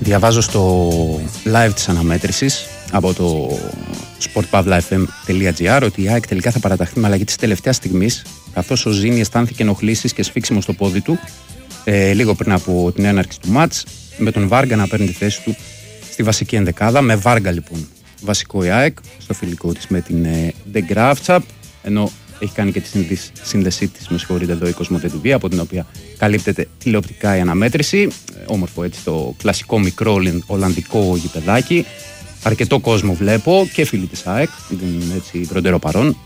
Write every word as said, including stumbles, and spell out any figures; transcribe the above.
Διαβάζω στο live της αναμέτρησης από το sportpavlafm.gr ότι η ΑΕΚ τελικά θα παραταχθεί με αλλαγή της τελευταίας στιγμής, καθώς ο Ζήνη αισθάνθηκε ενοχλήσεις και σφίξιμο στο πόδι του ε, λίγο πριν από την έναρξη του μάτς, με τον Βάργα να παίρνει τη θέση του στη βασική ενδεκάδα. Με Βάργα λοιπόν βασικό η ΑΕΚ στο φιλικό της με την ε, The Graafschap, ενώ έχει κάνει και τη σύνδεσή της, με συγχωρείτε εδώ, η Κοσμοτέ τι βι, από την οποία καλύπτεται τηλεοπτικά η αναμέτρηση. Όμορφο έτσι το κλασικό μικρό ολλανδικό γηπεδάκι. Αρκετό κόσμο βλέπω και φίλοι της ΑΕΚ, έτσι προντερό παρόν.